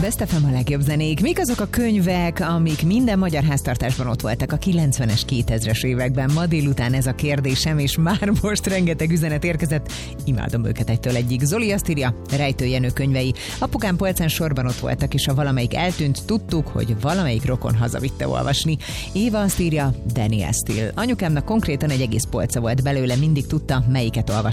Best FM a legjobb zenék. Mik azok a könyvek, amik minden magyar háztartásban ott voltak a 90-es, 2000-es években? Ma délután ez a kérdésem, és már most rengeteg üzenet érkezett. Imádom őket egytől egyig. Zoli azt írja, Rejtő Jenő könyvei. Apukám polcán sorban ott voltak, és ha valamelyik eltűnt, tudtuk, hogy valamelyik rokon hazavitte olvasni. Éva azt írja, Daniel Steele. Anyukámnak konkrétan egy egész polca volt belőle, mindig tudta, melyiket olvas